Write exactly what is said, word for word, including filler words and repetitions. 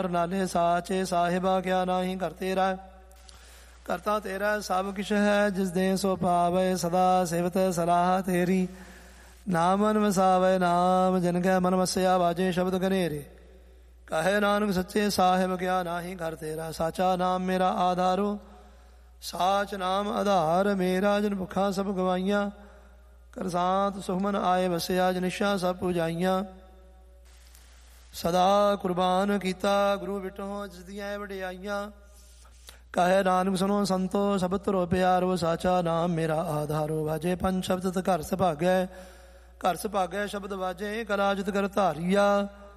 ਨਾਲੇ ਸਾਚੇ ਸਾਹਿਬਾ ਕਿਆ ਨਾਹੀ ਘਰ ਤੇਰਾ। ਕਰਤਾ ਤੇਰਾ ਸਭ ਕਿਛ ਹੈ ਜਿਸ ਦੇ ਸੋ ਪਾਵੇ। ਸਦਾ ਸਿਵਤ ਸਲਾਹ ਤੇਰੀ ਨਾਮਨ ਵਸਾਵੇ ਨਾਮ। ਜਨ ਕੈ ਮਨ ਵਸਿਆ ਵਾਜੇ ਸ਼ਬਦ ਗਨੇਰੇ। ਕਹੇ ਨਾਨਕ ਸੱਚੇ ਸਾਹਿਬ ਕਿਆ ਨਾਹੀ ਘਰ ਤੇਰਾ। ਸਾਚਾ ਨਾਮ ਮੇਰਾ ਆਧਾਰੋ ਸਾਚ ਨਾਮ ਆਧਾਰ ਮੇਰਾ। ਜਨ ਭੁੱਖਾਂ ਸਭ ਗਵਾਈਆਂ ਕਰਸਾਂਤ ਸੁਖਮਨ ਆਏ ਵਸਿਆ। ਜਨਿਸ਼ਾ ਸਭ ਪੁਜਾਈਆਂ ਸਦਾ ਕੁਰਬਾਨ ਕੀਤਾ। ਗੁਰੂ ਬਿਟੋ ਜਿਸ ਦੀਆਂ ਵਡਿਆਈਆਂ। ਕਹੇ ਨਾਨਕ ਸੁਣੋ ਸੰਤੋ ਸਭ ਤਰੋ ਪਿਆਰੋ। ਸਾਚਾ ਨਾਮ ਮੇਰਾ ਆਧਾਰੋ ਵਾਜੇ ਪੰਜ ਸ਼ਬਦ ਘਰ ਸੁਭਾਗੈ। ਘਰ ਸੁਭਾਗੈ ਸ਼ਬਦ ਵਾਜੇ ਕਲਾ ਜਿਤ ਕਰ ਧਾਰੀਆ।